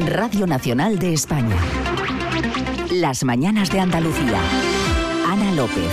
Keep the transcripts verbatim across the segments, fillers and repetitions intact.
Radio Nacional de España. Las mañanas de Andalucía. Ana López.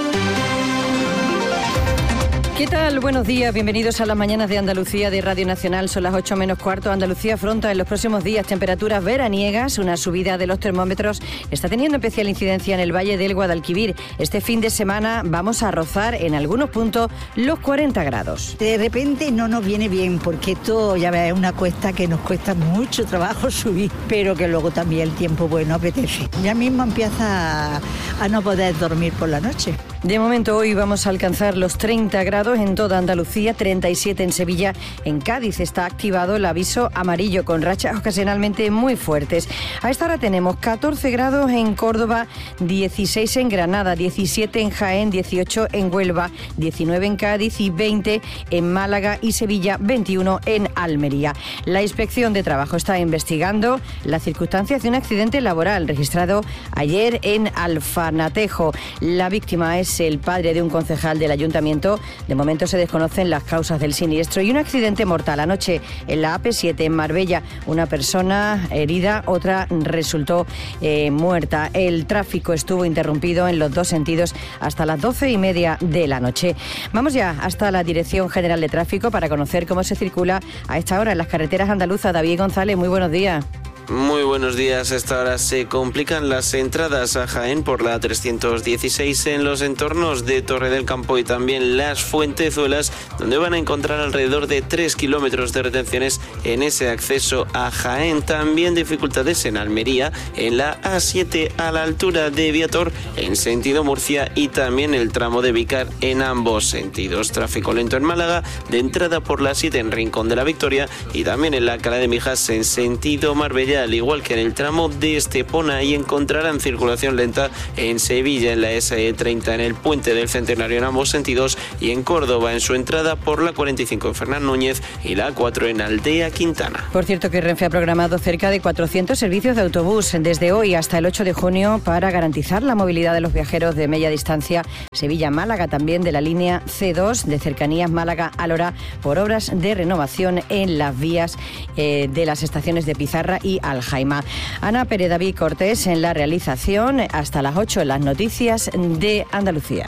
¿Qué tal? Buenos días, bienvenidos a las mañanas de Andalucía de Radio Nacional. Son las ocho menos cuarto. Andalucía afronta en los próximos días temperaturas veraniegas. Una subida de los termómetros está teniendo especial incidencia en el Valle del Guadalquivir. Este fin de semana vamos a rozar en algunos puntos los cuarenta grados. De repente no nos viene bien, porque esto ya ves, es una cuesta que nos cuesta mucho trabajo subir, pero que luego también el tiempo bueno apetece. Ya mismo empieza a, a no poder dormir por la noche. De momento hoy vamos a alcanzar los treinta grados en toda Andalucía, treinta y siete en Sevilla. En Cádiz está activado el aviso amarillo con rachas ocasionalmente muy fuertes. A esta hora tenemos catorce grados en Córdoba, dieciséis en Granada, diecisiete en Jaén, dieciocho en Huelva, diecinueve en Cádiz y veinte en Málaga y Sevilla, veintiuno en Almería. La Inspección de Trabajo está investigando las circunstancias de un accidente laboral registrado ayer en Alfanatejo. La víctima es el padre de un concejal del ayuntamiento. De momento se desconocen las causas del siniestro y un accidente mortal anoche en la A P siete en Marbella. Una persona herida, otra resultó eh, muerta. El tráfico estuvo interrumpido en los dos sentidos hasta las doce y media de la noche. Vamos ya hasta la Dirección General de Tráfico para conocer cómo se circula a esta hora en las carreteras andaluzas. David González, muy buenos días. Muy buenos días. A esta hora se complican las entradas a Jaén por la trescientos dieciséis en los entornos de Torre del Campo y también Las Fuentezuelas, donde van a encontrar alrededor de tres kilómetros de retenciones en ese acceso a Jaén. También dificultades en Almería, en la A siete a la altura de Viator en sentido Murcia y también el tramo de Vícar en ambos sentidos. Tráfico lento en Málaga, de entrada por la siete en Rincón de la Victoria y también en la Alcalá de Mijas en sentido Marbella, al igual que en el tramo de Estepona, y encontrarán circulación lenta en Sevilla en la S E treinta en el Puente del Centenario en ambos sentidos y en Córdoba en su entrada por la cuarenta y cinco en Fernán Núñez y la A cuatro en Aldea Quintana. Por cierto que Renfe ha programado cerca de cuatrocientos servicios de autobús desde hoy hasta el ocho de junio para garantizar la movilidad de los viajeros de media distancia Sevilla-Málaga, también de la línea C dos de cercanías Málaga-Alhora por obras de renovación en las vías eh, de las estaciones de Pizarra y Aljaima. Ana Pérez, David Cortés en la realización. Hasta las ocho en las noticias de Andalucía.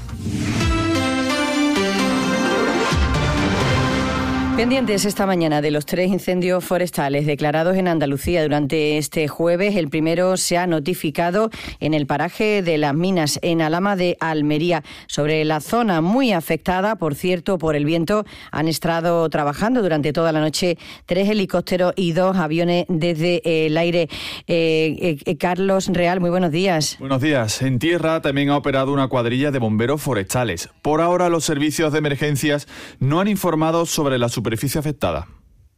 Pendientes esta mañana de los tres incendios forestales declarados en Andalucía durante este jueves. El primero se ha notificado en el paraje de las Minas, en Alhama de Almería. Sobre la zona muy afectada, por cierto, por el viento, han estado trabajando durante toda la noche tres helicópteros y dos aviones desde el aire. Eh, eh, Carlos Real, muy buenos días. Buenos días. En tierra también ha operado una cuadrilla de bomberos forestales. Por ahora, los servicios de emergencias no han informado sobre la superficie afectada.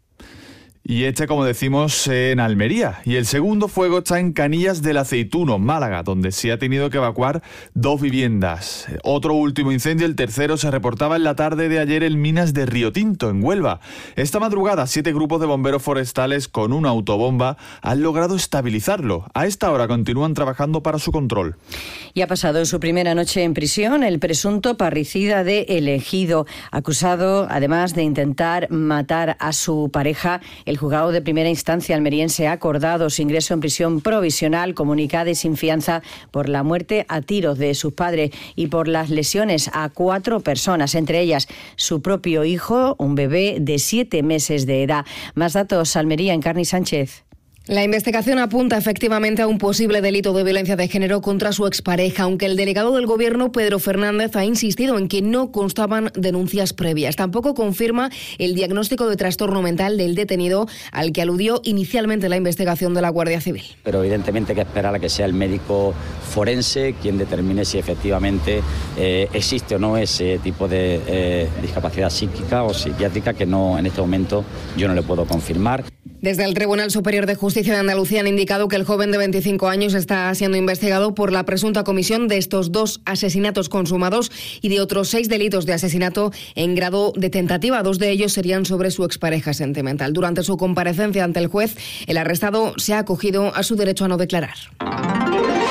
Y este, como decimos, en Almería. Y el segundo fuego está en Canillas del Aceituno, Málaga, donde se ha tenido que evacuar dos viviendas. Otro último incendio, el tercero, se reportaba en la tarde de ayer en Minas de Río Tinto, en Huelva. Esta madrugada, siete grupos de bomberos forestales con una autobomba han logrado estabilizarlo. A esta hora continúan trabajando para su control. Y ha pasado su primera noche en prisión el presunto parricida de El Ejido, acusado además de intentar matar a su pareja. El juzgado de primera instancia almeriense ha acordado su ingreso en prisión provisional, comunicada y sin fianza por la muerte a tiros de sus padres y por las lesiones a cuatro personas, entre ellas su propio hijo, un bebé de siete meses de edad. Más datos, Almería, Encarni Sánchez. La investigación apunta efectivamente a un posible delito de violencia de género contra su expareja, aunque el delegado del Gobierno, Pedro Fernández, ha insistido en que no constaban denuncias previas. Tampoco confirma el diagnóstico de trastorno mental del detenido, al que aludió inicialmente la investigación de la Guardia Civil. Pero evidentemente hay que esperar a que sea el médico forense quien determine si efectivamente eh, existe o no ese tipo de eh, discapacidad psíquica o psiquiátrica, que no, en este momento yo no le puedo confirmar. Desde el Tribunal Superior de Justicia de Andalucía han indicado que el joven de veinticinco años está siendo investigado por la presunta comisión de estos dos asesinatos consumados y de otros seis delitos de asesinato en grado de tentativa. Dos de ellos serían sobre su expareja sentimental. Durante su comparecencia ante el juez, el arrestado se ha acogido a su derecho a no declarar.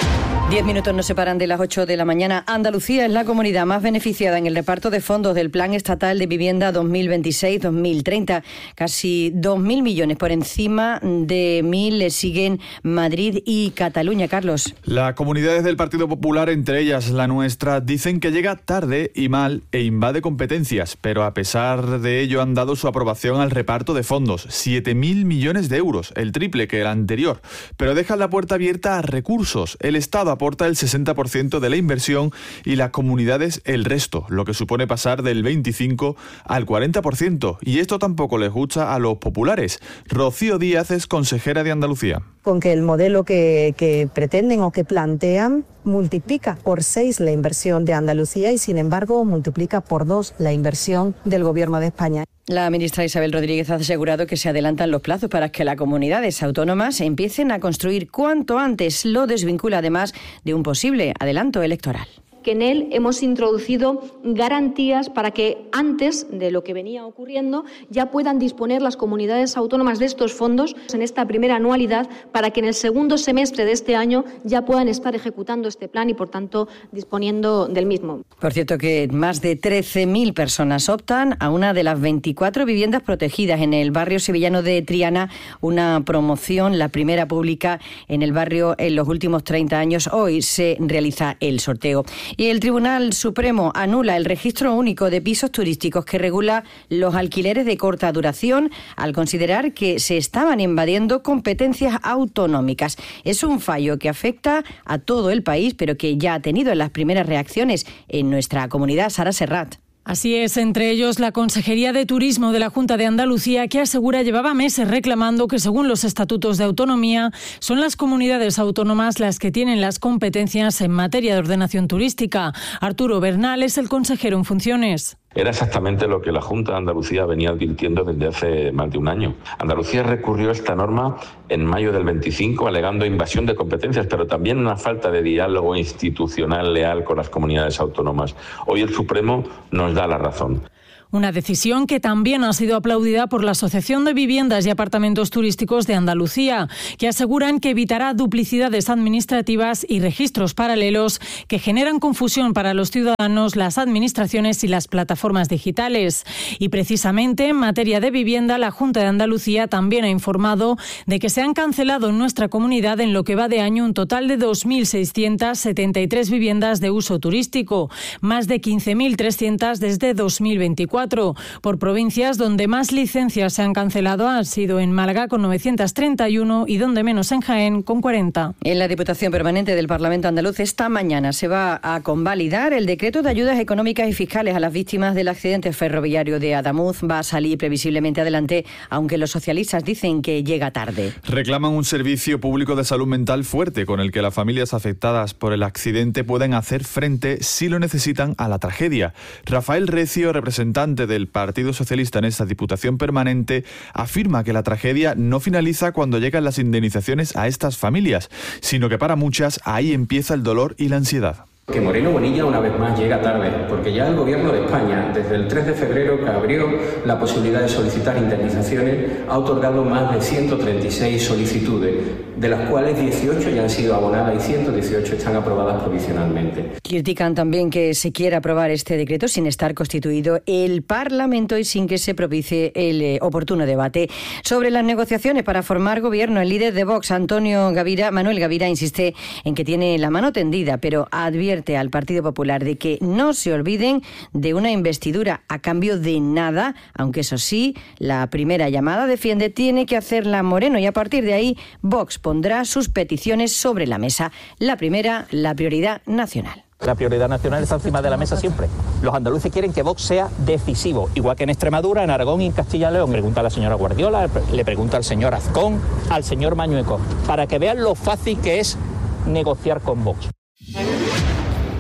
Diez minutos nos separan de las ocho de la mañana. Andalucía es la comunidad más beneficiada en el reparto de fondos del Plan Estatal de Vivienda dos mil veintiséis dos mil treinta. Casi dos mil millones, por encima de mil le siguen Madrid y Cataluña. Carlos. Las comunidades del Partido Popular, entre ellas la nuestra, dicen que llega tarde y mal e invade competencias, pero a pesar de ello han dado su aprobación al reparto de fondos. siete mil millones de euros, el triple que el anterior. Pero dejan la puerta abierta a recursos. El Estado aporta el sesenta por ciento de la inversión y las comunidades el resto, lo que supone pasar del veinticinco al cuarenta por ciento. Y esto tampoco les gusta a los populares. Rocío Díaz es consejera de Andalucía. Con que el modelo que, que pretenden o que plantean multiplica por seis la inversión de Andalucía y, sin embargo, multiplica por dos la inversión del Gobierno de España. La ministra Isabel Rodríguez ha asegurado que se adelantan los plazos para que las comunidades autónomas empiecen a construir cuanto antes. Lo desvincula además de un posible adelanto electoral. Que en él hemos introducido garantías para que antes de lo que venía ocurriendo ya puedan disponer las comunidades autónomas de estos fondos en esta primera anualidad para que en el segundo semestre de este año ya puedan estar ejecutando este plan y, por tanto, disponiendo del mismo. Por cierto, que más de trece mil personas optan a una de las veinticuatro viviendas protegidas en el barrio sevillano de Triana, una promoción, la primera pública en el barrio en los últimos treinta años. Hoy se realiza el sorteo. Y el Tribunal Supremo anula el registro único de pisos turísticos que regula los alquileres de corta duración al considerar que se estaban invadiendo competencias autonómicas. Es un fallo que afecta a todo el país, pero que ya ha tenido las primeras reacciones en nuestra comunidad. Sara Serrat. Así es, entre ellos la Consejería de Turismo de la Junta de Andalucía, que asegura llevaba meses reclamando que, según los estatutos de autonomía, son las comunidades autónomas las que tienen las competencias en materia de ordenación turística. Arturo Bernal es el consejero en funciones. Era exactamente lo que la Junta de Andalucía venía advirtiendo desde hace más de un año. Andalucía recurrió a esta norma en mayo del veinticinco alegando invasión de competencias, pero también una falta de diálogo institucional leal con las comunidades autónomas. Hoy el Supremo nos da la razón. Una decisión que también ha sido aplaudida por la Asociación de Viviendas y Apartamentos Turísticos de Andalucía, que aseguran que evitará duplicidades administrativas y registros paralelos que generan confusión para los ciudadanos, las administraciones y las plataformas digitales. Y precisamente en materia de vivienda, la Junta de Andalucía también ha informado de que se han cancelado en nuestra comunidad en lo que va de año un total de dos mil seiscientas setenta y tres viviendas de uso turístico, más de quince mil trescientas desde dos mil veinticuatro. Por provincias, donde más licencias se han cancelado han sido en Málaga con novecientas treinta y uno y donde menos en Jaén con cuarenta. En la Diputación Permanente del Parlamento Andaluz esta mañana se va a convalidar el decreto de ayudas económicas y fiscales a las víctimas del accidente ferroviario de Adamuz. Va a salir previsiblemente adelante, aunque los socialistas dicen que llega tarde. Reclaman un servicio público de salud mental fuerte con el que las familias afectadas por el accidente pueden hacer frente, si lo necesitan, a la tragedia. Rafael Recio, representante del Partido Socialista en esta Diputación Permanente, afirma que la tragedia no finaliza cuando llegan las indemnizaciones a estas familias, sino que para muchas ahí empieza el dolor y la ansiedad. Que Moreno Bonilla una vez más llega tarde, porque ya el Gobierno de España, desde el tres de febrero que abrió la posibilidad de solicitar indemnizaciones, ha otorgado más de ciento treinta y seis solicitudes, de las cuales dieciocho ya han sido abonadas y ciento dieciocho están aprobadas provisionalmente. Critican también que se quiera aprobar este decreto sin estar constituido el Parlamento y sin que se propicie el eh, oportuno debate. Sobre las negociaciones para formar gobierno, el líder de Vox, Antonio Gavira, Manuel Gavira, insiste en que tiene la mano tendida, pero advierte al Partido Popular de que no se olviden de una investidura a cambio de nada, aunque eso sí, la primera llamada defiende tiene que hacerla Moreno y a partir de ahí Vox pondrá sus peticiones sobre la mesa. La primera, la prioridad nacional. La prioridad nacional está encima de la mesa siempre. Los andaluces quieren que Vox sea decisivo, igual que en Extremadura, en Aragón y en Castilla y León. Pregunta a la señora Guardiola, le pregunta al señor Azcón, al señor Mañueco, para que vean lo fácil que es negociar con Vox.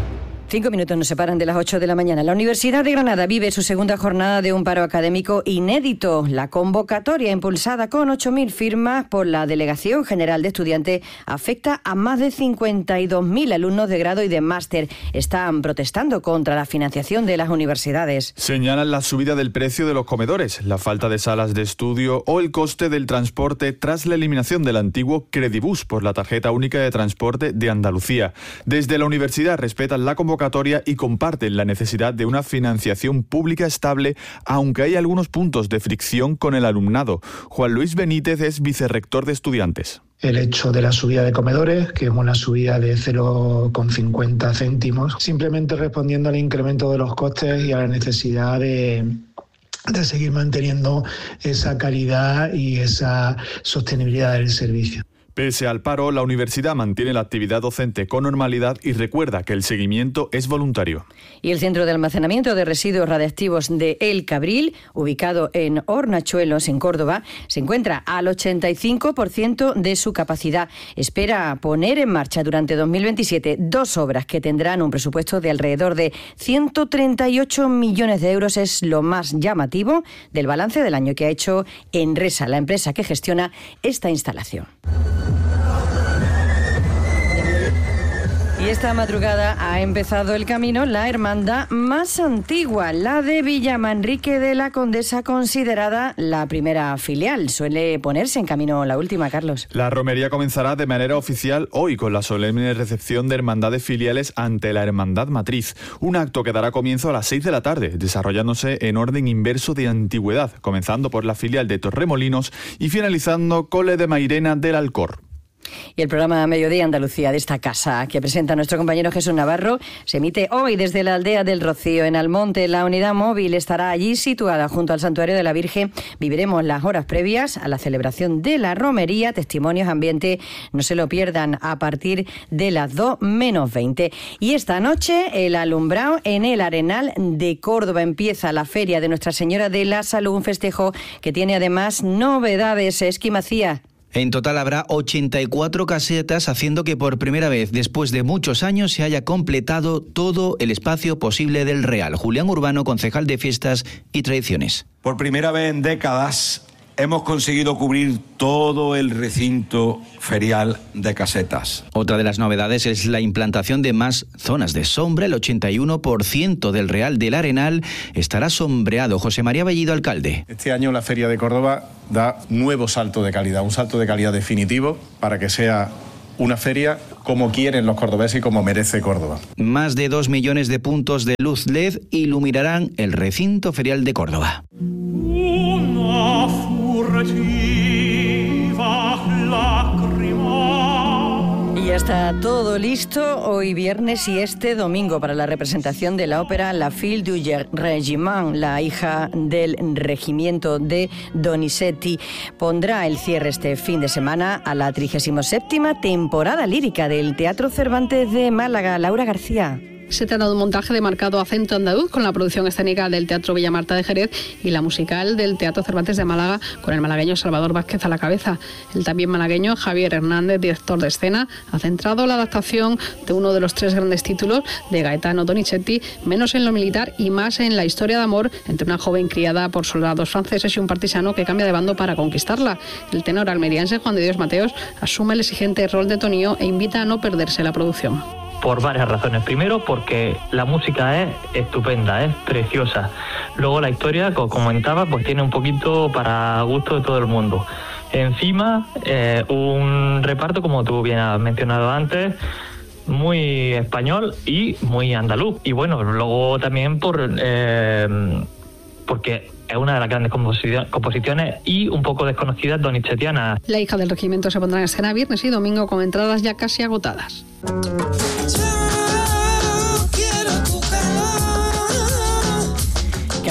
Cinco minutos nos separan de las ocho de la mañana. La Universidad de Granada vive su segunda jornada de un paro académico inédito. La convocatoria, impulsada con ocho mil firmas por la Delegación General de Estudiantes, afecta a más de cincuenta y dos mil alumnos de grado y de máster. Están protestando contra la financiación de las universidades. Señalan la subida del precio de los comedores, la falta de salas de estudio o el coste del transporte tras la eliminación del antiguo Credibus por la tarjeta única de transporte de Andalucía. Desde la universidad respetan la convocatoria y comparten la necesidad de una financiación pública estable, aunque hay algunos puntos de fricción con el alumnado. Juan Luis Benítez es vicerrector de estudiantes. El hecho de la subida de comedores, que es una subida de cero coma cincuenta céntimos, simplemente respondiendo al incremento de los costes y a la necesidad de... de seguir manteniendo esa calidad y esa sostenibilidad del servicio. Pese al paro, la universidad mantiene la actividad docente con normalidad y recuerda que el seguimiento es voluntario. Y el Centro de Almacenamiento de Residuos Radiactivos de El Cabril, ubicado en Hornachuelos, en Córdoba, se encuentra al ochenta y cinco por ciento de su capacidad. Espera poner en marcha durante dos mil veintisiete dos obras que tendrán un presupuesto de alrededor de ciento treinta y ocho millones de euros. Es lo más llamativo del balance del año que ha hecho Enresa, la empresa que gestiona esta instalación. Y esta madrugada ha empezado el camino la hermandad más antigua, la de Villamanrique de la Condesa, considerada la primera filial. Suele ponerse en camino la última, Carlos. La romería comenzará de manera oficial hoy con la solemne recepción de hermandades filiales ante la Hermandad Matriz. Un acto que dará comienzo a las seis de la tarde, desarrollándose en orden inverso de antigüedad, comenzando por la filial de Torremolinos y finalizando con la de Mairena del Alcor. Y el programa Mediodía Andalucía de esta casa, que presenta nuestro compañero Jesús Navarro, se emite hoy desde la aldea del Rocío, en Almonte. La unidad móvil estará allí situada junto al Santuario de la Virgen. Viviremos las horas previas a la celebración de la romería, testimonios, ambiente. No se lo pierdan a partir de las dos menos veinte. Y esta noche el alumbrado en el Arenal de Córdoba. Empieza la Feria de Nuestra Señora de la Salud, un festejo que tiene además novedades. Esqui Macías. En total habrá ochenta y cuatro casetas, haciendo que por primera vez después de muchos años se haya completado todo el espacio posible del Real. Julián Urbano, concejal de Fiestas y Tradiciones. Por primera vez en décadas hemos conseguido cubrir todo el recinto ferial de casetas. Otra de las novedades es la implantación de más zonas de sombra. El ochenta y uno por ciento del Real del Arenal estará sombreado. José María Bellido, alcalde. Este año la Feria de Córdoba da nuevo salto de calidad, un salto de calidad definitivo para que sea una feria como quieren los cordobeses y como merece Córdoba. Más de dos millones de puntos de luz L E D iluminarán el recinto ferial de Córdoba. Y ya está todo listo hoy viernes y este domingo para la representación de la ópera La Fille du Régiment, la hija del regimiento de Donizetti. Pondrá el cierre este fin de semana a la trigésima séptima temporada lírica del Teatro Cervantes de Málaga. Laura García. Se trata de un montaje de marcado acento andaluz con la producción escénica del Teatro Villamarta de Jerez y la musical del Teatro Cervantes de Málaga con el malagueño Salvador Vázquez a la cabeza. El también malagueño Javier Hernández, director de escena, ha centrado la adaptación de uno de los tres grandes títulos de Gaetano Donizetti, menos en lo militar y más en la historia de amor entre una joven criada por soldados franceses y un partisano que cambia de bando para conquistarla. El tenor almeriense Juan de Dios Mateos asume el exigente rol de Tonío e invita a no perderse la producción. Por varias razones. Primero, porque la música es estupenda, es preciosa. Luego la historia, como comentaba, pues tiene un poquito para gusto de todo el mundo. Encima, eh, un reparto, como tú bien has mencionado antes, muy español y muy andaluz. Y bueno, luego también por eh, porque es una de las grandes composiciones y un poco desconocidas donizettianas. La hija del regimiento se pondrá en escena viernes y domingo con entradas ya casi agotadas. Que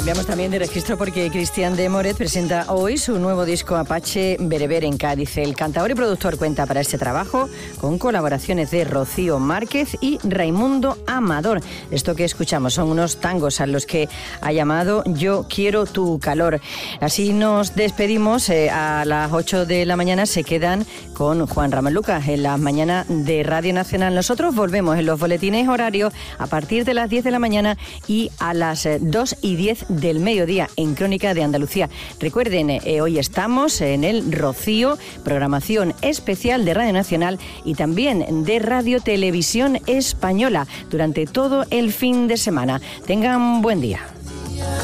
Cambiamos también de registro porque Cristian de Moret presenta hoy su nuevo disco Apache Bereber en Cádiz. El cantador y productor cuenta para este trabajo con colaboraciones de Rocío Márquez y Raimundo Amador. Esto que escuchamos son unos tangos a los que ha llamado Yo quiero tu calor. Así nos despedimos. Eh, a las ocho de la mañana se quedan con Juan Ramón Lucas en la mañana de Radio Nacional. Nosotros volvemos en los boletines horarios a partir de las diez de la mañana y a las dos y diez del mediodía en Crónica de Andalucía. Recuerden, eh, hoy estamos en el Rocío, programación especial de Radio Nacional y también de Radio Televisión Española durante todo el fin de semana. Tengan buen día.